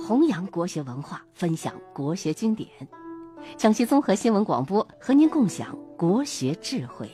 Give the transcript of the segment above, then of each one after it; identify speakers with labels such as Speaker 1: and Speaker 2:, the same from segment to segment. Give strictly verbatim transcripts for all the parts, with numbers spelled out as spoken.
Speaker 1: 弘扬国学文化，分享国学经典。江西综合新闻广播和您共享国学智慧。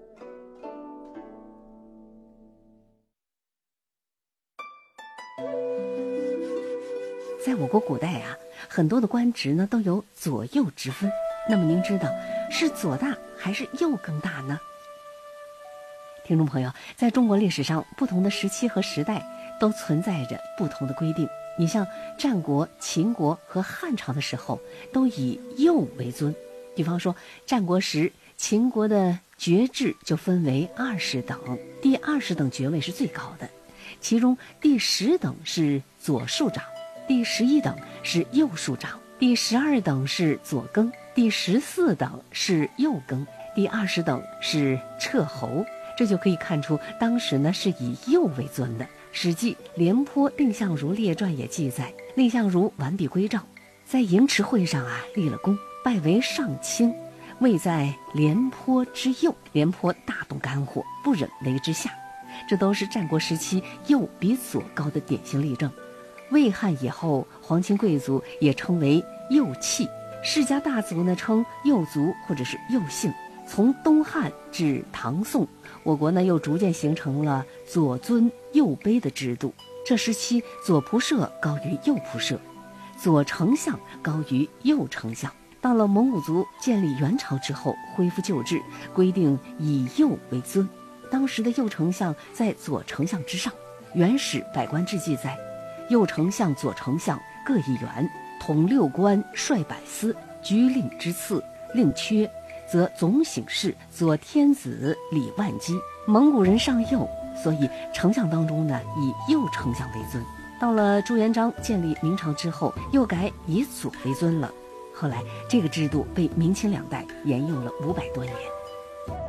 Speaker 1: 在我国古代啊，很多的官职呢都有左右之分。那么您知道是左大还是右更大呢？听众朋友，在中国历史上，不同的时期和时代都存在着不同的规定。你像战国、秦国和汉朝的时候，都以右为尊。比方说，战国时，秦国的爵制就分为二十等，第二十等爵位是最高的，其中第十等是左庶长，第十一等是右庶长，第十二等是左更，第十四等是右更，第二十等是彻侯。这就可以看出，当时呢是以右为尊的。《史记·廉颇蔺相如列传》也记载，蔺相如完璧归赵，在营池会上啊立了功，拜为上卿，位在廉颇之右。廉颇大动肝火，不忍为之下。这都是战国时期右比左高的典型例证。魏汉以后，皇亲贵族也称为右戚，世家大族呢称右族或者是右姓。从东汉至唐宋，我国呢又逐渐形成了左尊右卑的制度。这时期左仆射高于右仆射，左丞相高于右丞相。到了蒙古族建立元朝之后，恢复旧制，规定以右为尊。当时的右丞相在左丞相之上。《元史百官志》记载，右丞相、左丞相各一员，统六官，率百司，居令之次，令缺则总省事，左天子李万基。蒙古人上右，所以丞相当中呢以右丞相为尊。到了朱元璋建立明朝之后，又改以左为尊了。后来这个制度被明清两代沿用了五百多年。